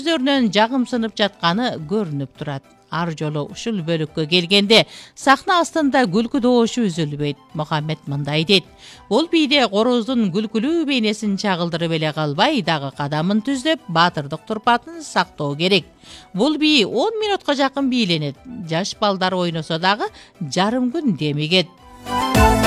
көздөрүнөн жагымсынып жатканы көрүнүп турат. Ар жолу ушул бөлүккө келгенде сахна астында күлкү добушу үзүлбөйт. Мухаммед мындай дейт: бул бийде корооздун күлкүлүү бейнесин чагылдырып эле калбай, дагы кадамын түздөп, баатырдык турпатын сактоо керек. Бул бий 10 минутка жакын бийленет. Жаш балдар ойносо дагы жарым күн демигет.